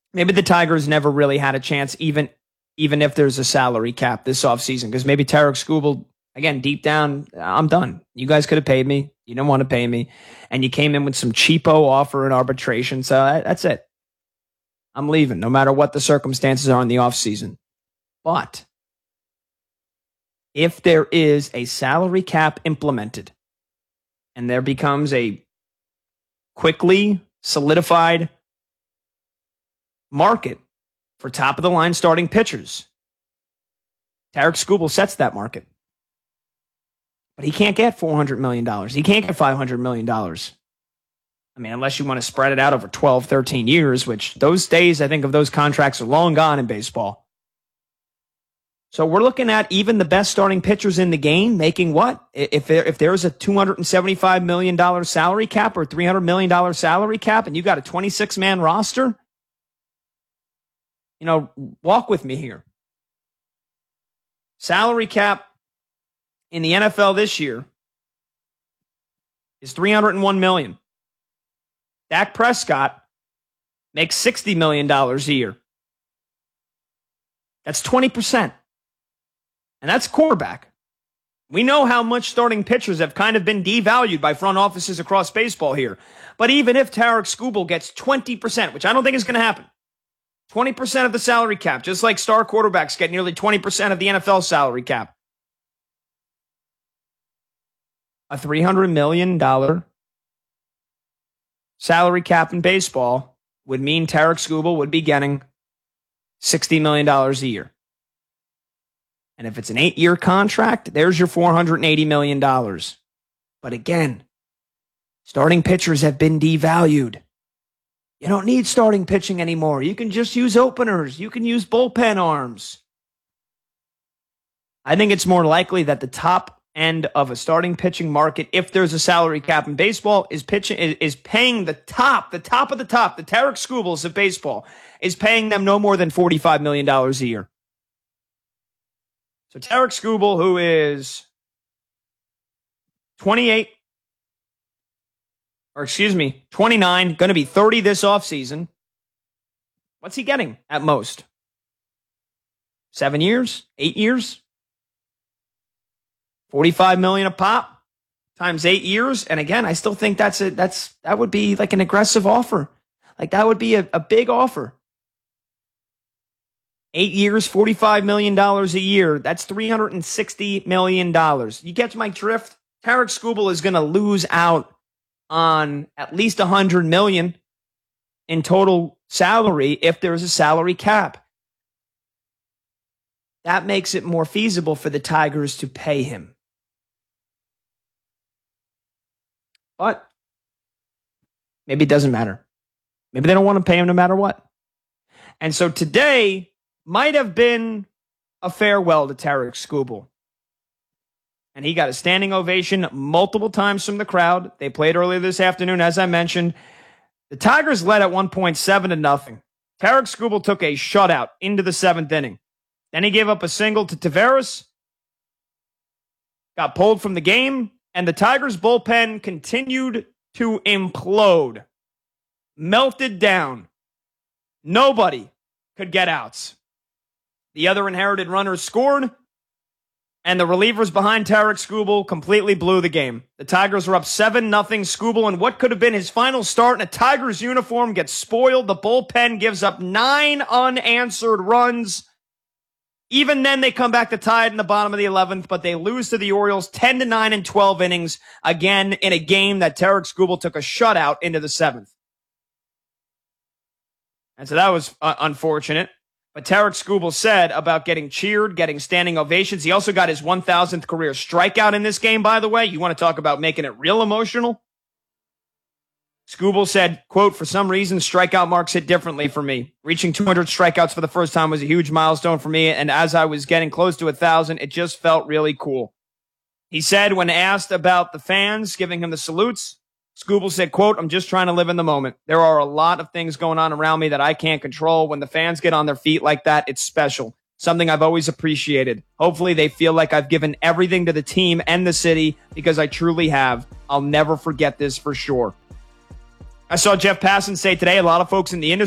maybe the Tigers never really had a chance, even if there's a salary cap this offseason, because maybe Tarek Skubal, again, deep down, I'm done. You guys could have paid me. You didn't want to pay me. And you came in with some cheapo offer in arbitration. So that's it. I'm leaving, no matter what the circumstances are in the offseason. But if there is a salary cap implemented and there becomes a quickly solidified market for top-of-the-line starting pitchers, Tarek Skubal sets that market. But he can't get $400 million. He can't get $500 million. I mean, unless you want to spread it out over 12, 13 years, which those days, I think, of those contracts are long gone in baseball. So we're looking at even the best starting pitchers in the game making what? If there's a $275 million salary cap or $300 million salary cap and you got a 26-man roster, walk with me here. Salary cap in the NFL this year is $301 million. Dak Prescott makes $60 million a year. That's 20%. And that's quarterback. We know how much starting pitchers have kind of been devalued by front offices across baseball here. But even if Tarek Skubal gets 20%, which I don't think is going to happen, 20% of the salary cap, just like star quarterbacks get nearly 20% of the NFL salary cap. A $300 million salary cap in baseball would mean Tarek Skubal would be getting $60 million a year. And if it's an 8-year contract, there's your $480 million. But again, starting pitchers have been devalued. You don't need starting pitching anymore. You can just use openers. You can use bullpen arms. I think it's more likely that the top end of a starting pitching market, if there's a salary cap in baseball, is paying the top of the top, the Tarek Skubals of baseball, is paying them no more than $45 million a year. So Tarek Skubal, who is 29, going to be 30 this offseason. What's he getting at most? 7 years? 8 years? $45 million a pop times 8 years. And again, I still think that would be like an aggressive offer. Like that would be a big offer. 8 years, $45 million a year. That's $360 million. You catch my drift? Tarek Skubal is going to lose out on at least $100 million in total salary if there is a salary cap. That makes it more feasible for the Tigers to pay him. But maybe it doesn't matter. Maybe they don't want to pay him no matter what. And so today might have been a farewell to Tarek Skubal. And he got a standing ovation multiple times from the crowd. They played earlier this afternoon, as I mentioned. The Tigers led at 1.7 to 0. Tarek Skubal took a shutout into the 7th inning. Then he gave up a single to Taveras, got pulled from the game, and the Tigers bullpen continued to implode. Melted down. Nobody could get outs. The other inherited runners scored, and the relievers behind Tarek Skubal completely blew the game. The Tigers were up 7-0. Skubal, in what could have been his final start in a Tigers uniform, gets spoiled. The bullpen gives up 9 unanswered runs. Even then, they come back to tie it in the bottom of the 11th, but they lose to the Orioles 10-9 in 12 innings, again in a game that Tarek Skubal took a shutout into the 7th. And so that was unfortunate. But Tarek Skubal said about getting cheered, getting standing ovations. He also got his 1,000th career strikeout in this game, by the way. You want to talk about making it real emotional? Skubal said, quote, "For some reason, strikeout marks hit differently for me. Reaching 200 strikeouts for the first time was a huge milestone for me, and as I was getting close to 1,000, it just felt really cool." He said when asked about the fans giving him the salutes, Skubal said, quote, "I'm just trying to live in the moment. There are a lot of things going on around me that I can't control. When the fans get on their feet like that, it's special. Something I've always appreciated. Hopefully they feel like I've given everything to the team and the city because I truly have. I'll never forget this for sure." I saw Jeff Passan say today, a lot of folks in the industry